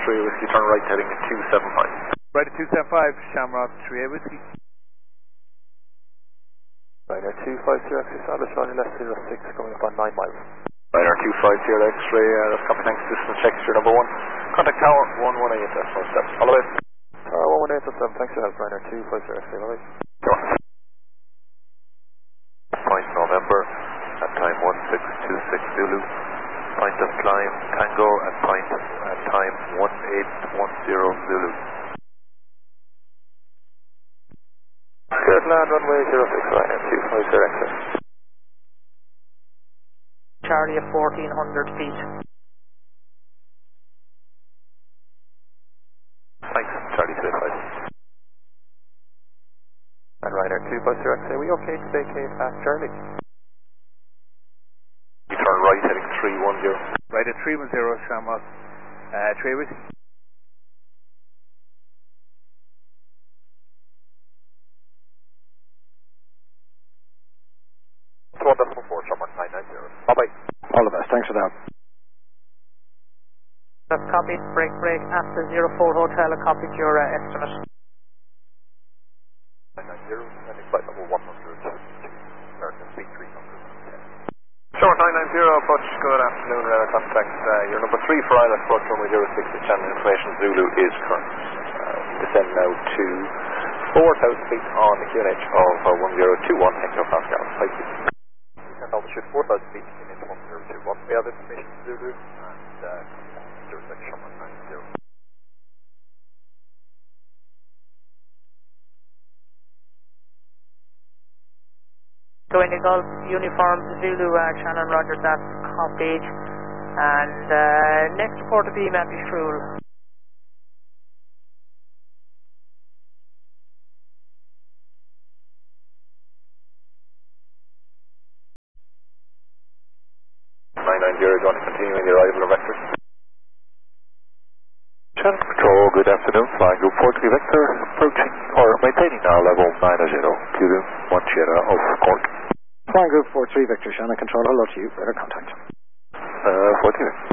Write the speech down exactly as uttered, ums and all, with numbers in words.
three Whiskey, turn right heading at two seven five. Right at two seven five, Shamrock three A Whiskey. Ryder two five zero X-ray, establish on your left zero six, coming up on nine miles. Ryder two five zero X-ray, uh, that's copy, thanks, distance check, your number one. Contact tower one one eight, that's no steps. Follow it. Tower one one eight, that's seven, thanks for help, Ryder two five zero X-ray, bye. Go on. Point November, at time one six two six Zulu. Point of climb, Tango, at point at time one eight one zero Zulu. Good, land runway zero six, Ryder two five zero X-ray. Charlie at fourteen hundred feet. Thanks, Charlie two five. And Ryder two five zero X-ray, are we okay to vacate at Charlie? You turn right heading three one zero. Right at three one zero, Shamrock uh, three A Whiskey. one decimal four, Shamrock nine nine zero. Bye bye. All the best, thanks for that. That's copied, break break after zero four Hotel, I copied your uh, estimate. nine nine zero, landing flight number one hundred, American speed three hundred ten. Shamrock nine nine zero, approach, good afternoon, radar contact, uh, your number three for island, approach runway zero six, the channel information Zulu is current. Uh, descend now to four thousand feet on the Q N H of uh, one zero two one hectopascal. Thank you. Altitude four thousand feet into one zero two one. We have information Zulu and uh, zero six Shamrock nine zero. So in the Gulf Uniform Zulu, uh, Shannon Roger, that's copied. And uh, next report to be Matthew Shruel. nine nine zero, do you want to continue in the arrival of vector? Channel Control, good afternoon, flying group four three Vector, approaching or maintaining now level nine zero, Q one Sierra of Cork. Flying Group four three Victor, Shannon Control, hello to you, better contact. Uh, four three Victor.